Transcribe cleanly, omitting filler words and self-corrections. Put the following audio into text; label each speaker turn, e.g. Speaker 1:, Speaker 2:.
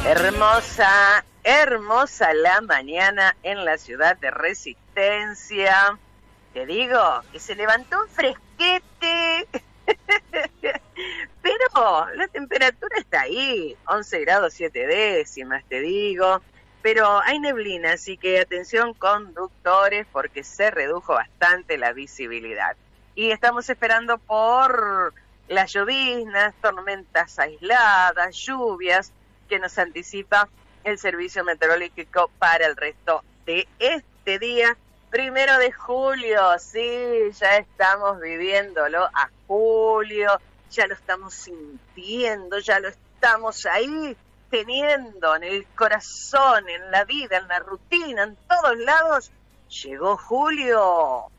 Speaker 1: Hermosa, hermosa la mañana en la ciudad de Resistencia. Te digo que se levantó un fresquete, pero la temperatura está ahí, 11 grados 7 décimas, te digo. Pero hay neblina, así que atención conductores porque se redujo bastante la visibilidad. Y estamos esperando por las lloviznas, tormentas aisladas, lluvias, que nos anticipa el Servicio Meteorológico para el resto de este día, 1 de julio. Sí, ya estamos viviéndolo a julio, ya lo estamos sintiendo, ya lo estamos ahí teniendo en el corazón, en la vida, en la rutina, en todos lados. Llegó julio.